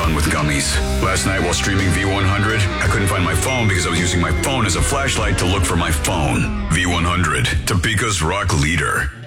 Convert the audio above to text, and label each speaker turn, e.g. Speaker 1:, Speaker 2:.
Speaker 1: done with gummies. Last night while streaming V100, I couldn't find my phone because I was using my phone as a flashlight to look for my phone. V100, Topeka's rock leader.